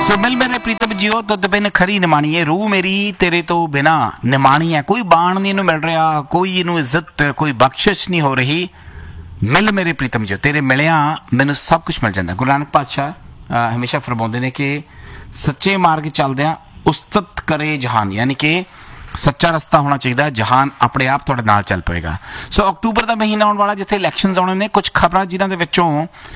सो मिल मेरे प्रीतम जियो तुद बिन खरी निमाणी है रूह मेरी तेरे तो बिना निमाणी है कोई बाण नहीं इनू मिल रहा कोई इनू इज्जत कोई बख्शिश नहीं हो रही मिल मेरे प्रीतम जियो तेरे मिलिया मैनू सब कुछ मिल जाता। गुरु नानक पातशाह हमेशा फरमाते हैं कि सच्चे मार्ग चलद्या उस्तत करे जहान यानी कि सच्चा रस्ता होना चाहिए जहान अपने आप थोड़े नाल चल पेगा। सो अक्तूबर का महीना आने वाला जिथे इलैक्शनस आने ने कुछ खबर जिन्हों के विचों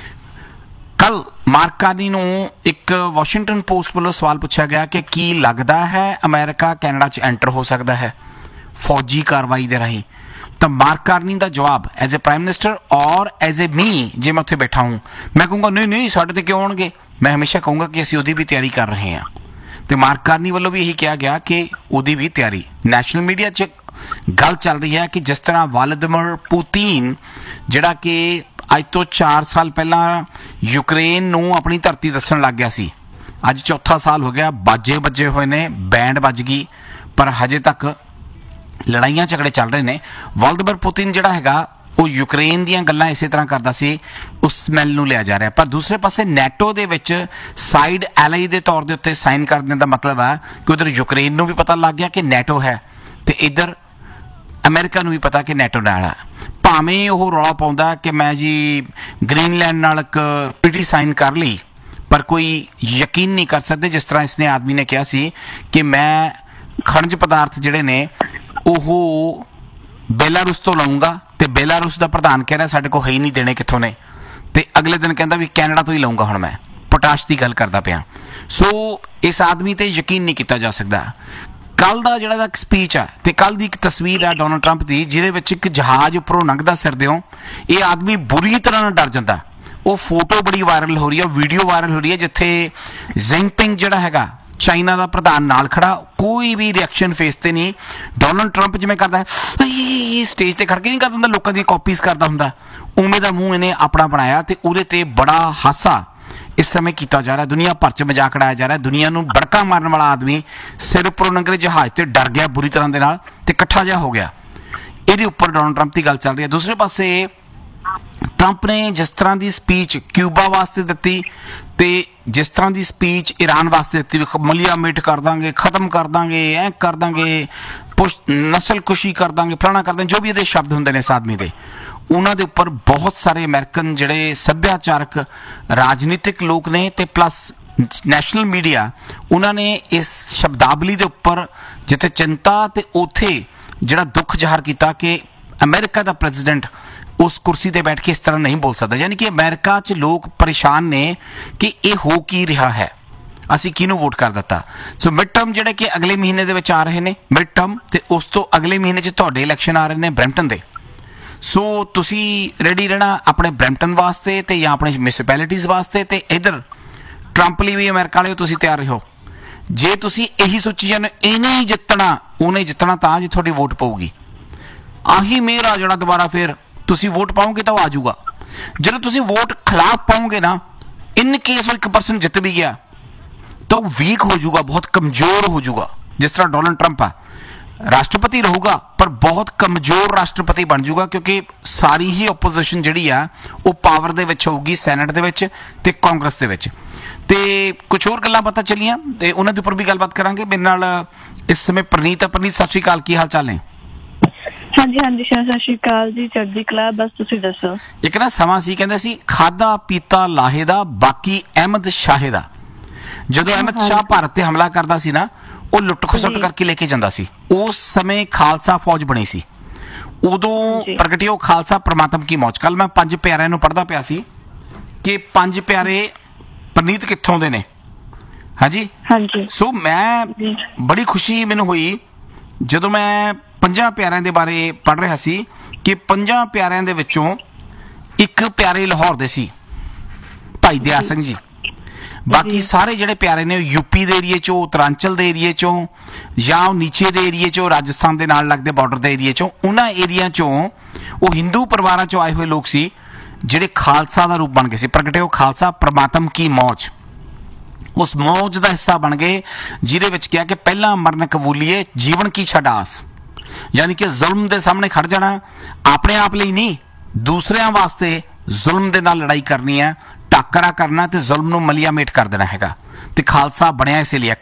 कल मार्क कार्नी नूं एक वाशिंगटन पोस्ट वालों सवाल पूछा गया कि की लगता है अमेरिका कैनेडा च एंटर हो सकता है फौजी कार्रवाई के राही। तो मार्क कार्नी का जवाब एज ए प्राइम मिनिस्टर और एज ए मी जे मैं उत्थे बैठा हूँ मैं कहूँगा नहीं नहीं साढ़े ते क्यों आउणगे। मैं हमेशा कहूँगा कि असीं उहदी भी तैयारी कर रहे हैं। तो मार्क कार्नी वालों भी यही कहा गया कि उहदी भी तैयारी नैशनल मीडिया च गल चल रही है कि जिस तरह व्लादिमीर पुतिन जिहड़ा कि अज तो 4 साल पहला यूक्रेन नूं अपनी धरती दस्सण लग गया सी अज चौथा साल हो गया बाजे बजे हुए ने बैंड बज गई पर हजे तक लड़ाइयां झगड़े चल रहे हैं। व्लादिमीर पुतिन जिहड़ा हैगा वो यूक्रेन दीयां गल्लां इसे तरह करदा सी उस स्मैल नूं लिया जा रहा। पर दूसरे पासे NATO they which side ally दे तौर दे उत्ते साइन कर देने का मतलब है कि उधर यूक्रेन नूं भी पता लग गया कि नैटो है तो इधर अमेरिका नूं भी पता कि नैटो नाल है। भावें वो रौला पाउंदा कि मैं जी ग्रीनलैंड नाल एक ट्रीटी साइन कर ली पर कोई यकीन नहीं कर सकते जिस तरह इसने आदमी ने कहा सी कि मैं खनिज पदार्थ जिहड़े ने वो बेलारूस तो लाऊंगा तो बेलारूस का प्रधान कह रहा साडे को है ही नहीं देने कित्थों ने तो अगले दिन कहता भी कैनेडा तो ही लाऊंगा हुण मैं पोटाश की गल करदा पिया। सो इस आदमी ते यकीन नहीं किया जा सकता। कल का जिहड़ा एक स्पीच है तो कल की एक तस्वीर है डोनाल्ड ट्रंप की जिहदे विच एक जहाज उपरों लंघदा सिरदियों ये आदमी बुरी तरह डर जाता। वो फोटो बड़ी वायरल हो रही है वीडियो वायरल हो रही है जिथे जिनपिंग जिहड़ा हैगा चाइना का प्रधान नाल खड़ा कोई भी रिएक्शन फेस ते नहीं। डोनाल्ड ट्रंप जिवें करदा है स्टेज ते खड़ के नहीं करदा हुंदा लोकां दी कॉपीज करदा हुंदा उवें दा मूँह इन्हें अपना बनाया तो उहदे ते बड़ा हासा इस समय किया जा रहा है। दुनिया भर च मजाक उड़ाया जा रहा है। दुनिया नूं बड़का मारन वाला आदमी सिर उपरों लंघे जहाज ते डर गया बुरी तरह दे नाल ते इकट्ठा जिहा हो गया। इहदे उपर डोनाल्ड ट्रंप की गल चल रही है। दूसरे पासे ट्रंप ने जिस तरह की स्पीच क्यूबा वास्ते दी तो जिस तरह की स्पीच ईरान वास्ते दी मलिया मिट कर देंगे खत्म कर देंगे ऐ कर देंगे नस्ल कुशी कर देंगे फलाना कर देंगे जो भी ये शब्द होंगे ने इस आदमी के उन्होंने दे उपर बहुत सारे अमेरिकन जिहड़े सभ्याचारक राजनीतिक लोग ने ते प्लस नैशनल मीडिया उन्होंने इस शब्दावली के उपर जिथे चिंता तो उथे जिहड़ा दुख जाहिर किया कि अमेरिका का प्रेजिडेंट उस कुर्सी पर बैठ के इस तरह नहीं बोल सकता। यानी कि अमेरिका च लोग परेशान ने कि ये हो की रहा है असी किनू वोट कर दिता। सो मिड टर्म जिहड़े कि अगले महीने दे विच आ रहे हैं मिड टर्म ते उस तो अगले महीने च तुहाडे इलैक्शन आ रहे हैं ब्रैम्पटन दे। सो तुसी रेडी रहना अपने ब्रैम्पटन वास्ते ते या अपने म्यूनसिपैलिटीज़ वास्ते ते इधर ट्रंप लई भी अमेरिका वाले तुसी तैयार रहो। जे तुसी यही सोची जाने इन्हें ही जितना उन्हें जितना तां जी तुहाडी वोट पऊगी आही मेर आ जाना दोबारा फिर तुसी वोट पाओगे तो आ जाऊगा। जो तुसी वोट खिलाफ पाओगे ना इन केस वो 1% जित भी गया तो वीक हो जाऊगा बहुत कमजोर हो जाऊगा। जिस तरह डोनाल्ड ट्रंप है राष्ट्रपति रहूगा पर बहुत कमजोर राष्ट्रपति बन जाऊगा क्योंकि सारी ही ओपोजिशन जिहड़ी है वो पावर दे विच होगी सैनेट दे विच ते कांग्रेस दे विच। ते कुछ होर गल्लां पता चलियां ते उन्हां दे उपर भी गलबात करांगे। मेरे नाल इस समय प्रनीत सत श्री अकाल की हाल चाल ने? हाँ जी सत श्री अकाल जी चढ़दी कला बस तुसीं दसो। एक ना समा सी कहंदे सी खादा पीता लाहे दा बाकी अहमद शाहे दा। जदों अहमद शाह भारत ते हमला करदा सी ना वो लुट खसुट करके लेके जांदा सी उस समय खालसा फौज बनी सी उदों प्रगटिओ खालसा परमात्मा की मौज। कल मैं 5 प्यारिਆਂ ਨੂੰ पढ़दा पिया सी कि 5 प्यारे प्रनीत कित्थों दे ने। हाँ जी सो मैं बड़ी खुशी मैनूं होई जदों मैं 5 प्यारिਆਂ ਦੇ बारे पढ़ रहा सी कि 5 प्यारिਆਂ ਦੇ ਵਿੱਚੋਂ एक प्यारे लाहौर ਦੇ ਸੀ भाई दयाल सिंह जी। बाकी सारे ਜਿਹੜੇ प्यारे ने यूपी ਦੇ ਏਰੀਏ ਚੋਂ उत्तरांचल ਦੇ ਏਰੀਏ ਚੋਂ ਜਾਂ ਨੀਚੇ ਦੇ ਏਰੀਏ ਚੋਂ राजस्थान ਦੇ ਨਾਲ ਲੱਗਦੇ ਬਾਰਡਰ ਦੇ ਏਰੀਏ ਚੋਂ ਉਹਨਾਂ ਏਰੀਆ ਚੋਂ ਉਹ ਹਿੰਦੂ ਪਰਿਵਾਰਾਂ ਚੋਂ ਆਏ ਹੋਏ ਲੋਕ ਸੀ ਜਿਹੜੇ ਖਾਲਸਾ ਦਾ ਰੂਪ ਬਣ ਗਏ ਸੀ। ਪ੍ਰਗਟਿਓ ਖਾਲਸਾ परमात्म की मौज उस मौज का हिस्सा बन गए जिहदे विच किहा कि पहला मरन कबूलीए जीवन की छडास। यानी कि जुल्म के सामने खड़ जाना अपने आप लिए नहीं दूसरिਆਂ वास्ते जुल्म के नाल लड़ाई करनी है टाकरा करना तो जुल्म नूं मलिया मेट कर देना हैगा। ਤੇ ਖਾਲਸਾ ਬਣਿਆ ਇਸੇ ਲਈ